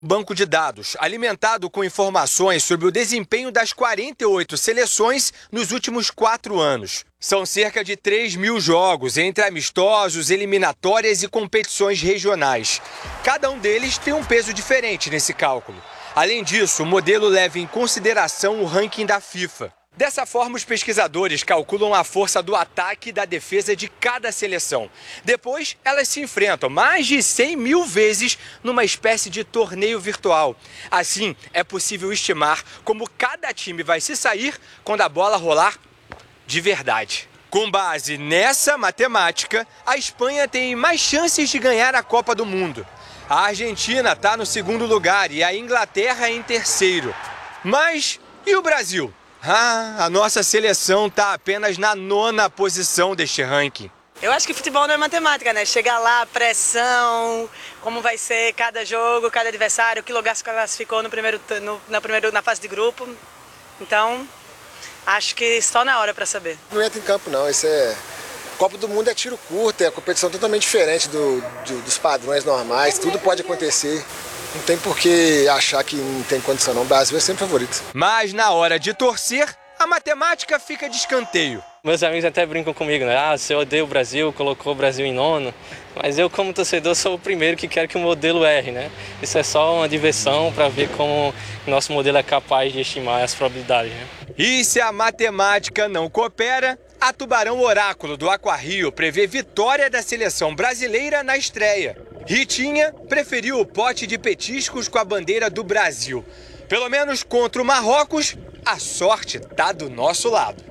Banco de dados, alimentado com informações sobre o desempenho das 48 seleções nos últimos 4 anos. São cerca de 3.000 jogos, entre amistosos, eliminatórias e competições regionais. Cada um deles tem um peso diferente nesse cálculo. Além disso, o modelo leva em consideração o ranking da FIFA. Dessa forma, os pesquisadores calculam a força do ataque e da defesa de cada seleção. Depois, elas se enfrentam mais de 100.000 vezes numa espécie de torneio virtual. Assim, é possível estimar como cada time vai se sair quando a bola rolar de verdade. Com base nessa matemática, a Espanha tem mais chances de ganhar a Copa do Mundo. A Argentina está no segundo lugar e a Inglaterra em terceiro. Mas e o Brasil? A nossa seleção está apenas na 9ª posição deste ranking. Eu acho que futebol não é matemática, né? Chegar lá, pressão, como vai ser cada jogo, cada adversário, que lugar se classificou na fase de grupo. Então, acho que só na hora para saber. Não entra em campo não, isso é... Copa do Mundo é tiro curto, é uma competição totalmente diferente dos padrões normais, tudo pode acontecer. Não tem por que achar que não tem condição não, o Brasil é sempre favorito. Mas na hora de torcer, a matemática fica de escanteio. Meus amigos até brincam comigo, né? Você odeia o Brasil, colocou o Brasil em 9º. Mas eu, como torcedor, sou o primeiro que quero que o modelo erre, né? Isso é só uma diversão para ver como o nosso modelo é capaz de estimar as probabilidades, né? E se a matemática não coopera, a Tubarão Oráculo do Aquarrio prevê vitória da seleção brasileira na estreia. Ritinha preferiu o pote de petiscos com a bandeira do Brasil. Pelo menos contra o Marrocos, a sorte tá do nosso lado.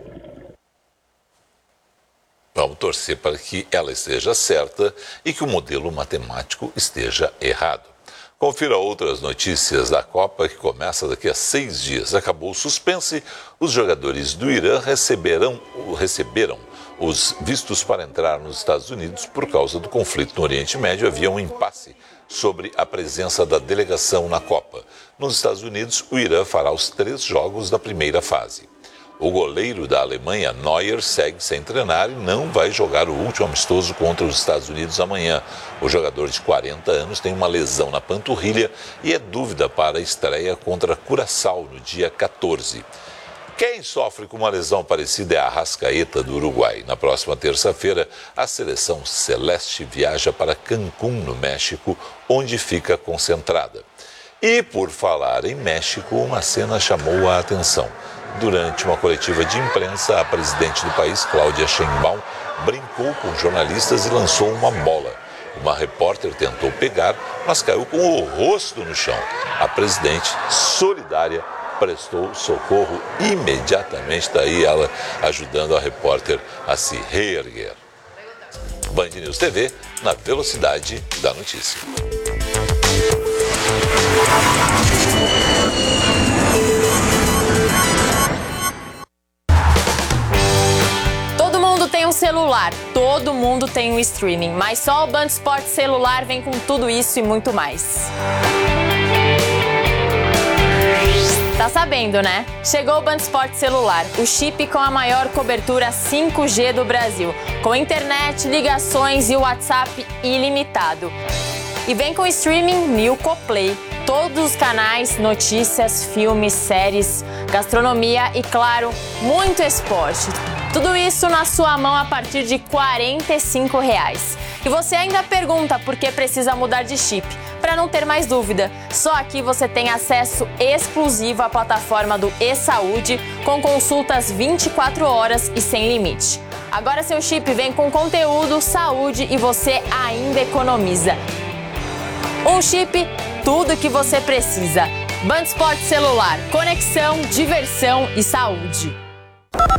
Vamos torcer para que ela esteja certa e que o modelo matemático esteja errado. Confira outras notícias da Copa que começa daqui a 6 dias. Acabou o suspense, os jogadores do Irã receberam os vistos para entrar nos Estados Unidos por causa do conflito no Oriente Médio. Havia um impasse sobre a presença da delegação na Copa. Nos Estados Unidos, o Irã fará os 3 jogos da primeira fase. O goleiro da Alemanha, Neuer, segue sem treinar e não vai jogar o último amistoso contra os Estados Unidos amanhã. O jogador de 40 anos tem uma lesão na panturrilha e é dúvida para a estreia contra Curaçao no dia 14. Quem sofre com uma lesão parecida é a Arrascaeta do Uruguai. Na próxima terça-feira, a seleção celeste viaja para Cancún, no México, onde fica concentrada. E por falar em México, uma cena chamou a atenção. Durante uma coletiva de imprensa, a presidente do país, Cláudia Sheinbaum, brincou com jornalistas e lançou uma bola. Uma repórter tentou pegar, mas caiu com o rosto no chão. A presidente, solidária, prestou socorro imediatamente. Está aí ela ajudando a repórter a se reerguer. Band News TV, na velocidade da notícia. Todo mundo tem um celular, todo mundo tem um streaming, mas só o Band Esportes Celular vem com tudo isso e muito mais. Tá sabendo, né? Chegou o Band Esportes Celular, o chip com a maior cobertura 5G do Brasil, com internet, ligações e WhatsApp ilimitado. E vem com streaming Nilco Play, todos os canais, notícias, filmes, séries, gastronomia e, claro, muito esporte. Tudo isso na sua mão a partir de R$ 45. E você ainda pergunta por que precisa mudar de chip. Para não ter mais dúvida, só aqui você tem acesso exclusivo à plataforma do eSaúde, com consultas 24 horas e sem limite. Agora seu chip vem com conteúdo, saúde e você ainda economiza. Um chip, tudo que você precisa. Band Esportes Celular, conexão, diversão e saúde.